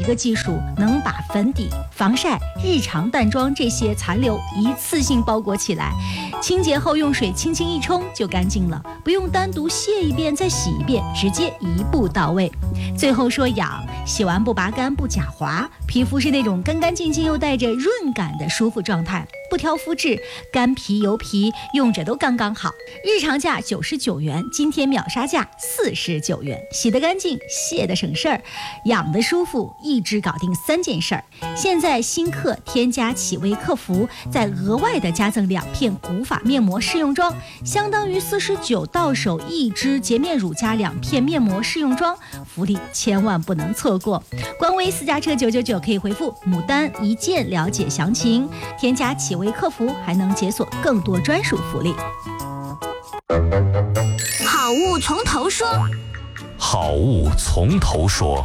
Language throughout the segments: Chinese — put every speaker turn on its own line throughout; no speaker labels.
个技术，能把粉底、防晒、日常淡妆这些残留一次性包裹起来，清洁后用水轻轻一冲就干净了，不用单独卸一遍再洗一遍，直接一步到位。最后说痒，洗完不拔干不假滑，皮肤是那种干干净净又带着润感的舒服状态，不挑肤质，干皮油皮用着都刚刚好。日常价99元，今天秒杀价49元，洗得干净，卸得省事儿，养得舒服，一支搞定3件事儿。现在新客添加企微客服，再额外的加赠2片古法面膜试用装，相当于49到手1支洁面乳加2片面膜试用装，福利千万不能错过。官微私家车999可以回复牡丹1件了解详情，添加企微客服还能解锁更多专属福利。
好物从头说，
好物从头说。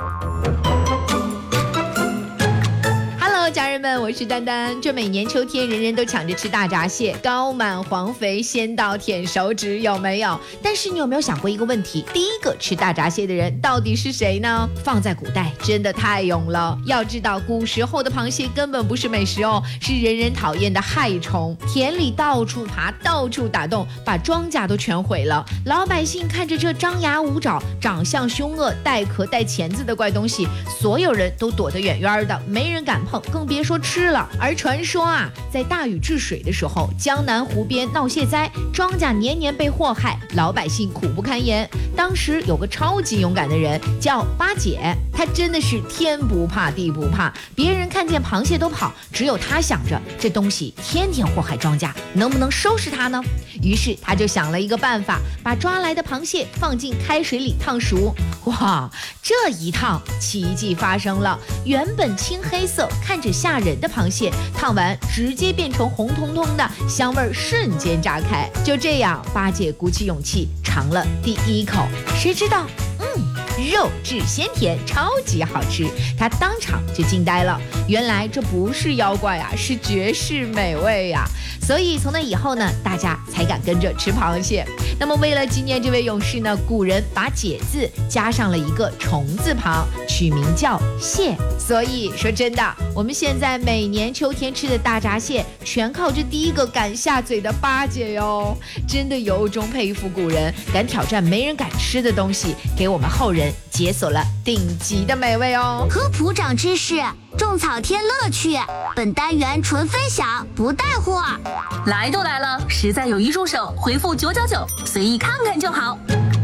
家人们，我是丹丹。这每年秋天，人人都抢着吃大闸蟹，高满黄肥，鲜到舔手指，有没有？但是你有没有想过一个问题？第一个吃大闸蟹的人到底是谁呢？放在古代真的太勇了。要知道，古时候的螃蟹根本不是美食哦，是人人讨厌的害虫。田里到处爬，到处打洞，把庄稼都全毁了。老百姓看着这张牙舞爪、长相凶恶、带壳带钳子的怪东西，所有人都躲得远远的，没人敢碰，更别说吃了。而传说啊，在大禹治水的时候，江南湖边闹蟹灾，庄稼年年被祸害，老百姓苦不堪言。当时有个超级勇敢的人叫八姐，他真的是天不怕地不怕，别人看见螃蟹都跑，只有他想着这东西天天祸害庄稼，能不能收拾它呢？于是他就想了一个办法，把抓来的螃蟹放进开水里烫熟。哇，这一烫奇迹发生了，原本青黑色看着吓人的螃蟹，烫完直接变成红彤彤的，香味瞬间炸开。就这样，八姐鼓起勇气尝了第一口，谁知道肉质鲜甜，超级好吃，他当场就惊呆了。原来这不是妖怪啊，是绝世美味啊！所以从那以后呢，大家才敢跟着吃螃蟹。那么为了纪念这位勇士呢，古人把解字加上了一个虫字旁，取名叫蟹。所以说真的，我们现在每年秋天吃的大闸蟹，全靠这第一个敢下嘴的八姐哟！真的由衷佩服古人，敢挑战没人敢吃的东西，给我们后人解锁了顶级的美味哦。
科普长知识，种草添乐趣。本单元纯分享，不带货。
来都来了，实在有一助手，回复999，随意看看就好。